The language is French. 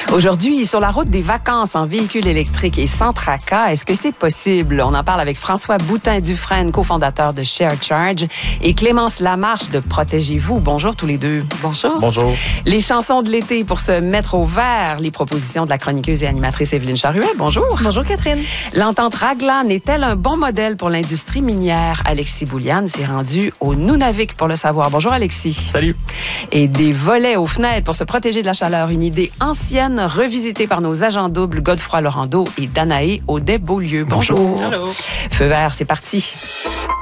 Aujourd'hui, sur la route des vacances en véhicule électrique et sans tracas, est-ce que c'est possible? On en parle avec François Boutin-Dufresne, cofondateur de ShareCharge, et Clémence Lamarche de Protégez-vous. Bonjour tous les deux. Bonjour. Bonjour. Les chansons de l'été pour se mettre au vert, les propositions de la chroniqueuse et animatrice Evelyne Charuet. Bonjour. Bonjour Catherine. L'entente Raglan est-elle un bon modèle pour l'industrie minière? Alexis Bouliane s'est rendu au Nunavik pour le savoir. Bonjour Alexis. Salut. Et des volets aux fenêtres pour se protéger de la chaleur, une idée ancienne revisitée par nos agents doubles Godefroy Laurando et Danae Audet-Beaulieu. Bonjour. Hello. Feu vert, c'est parti.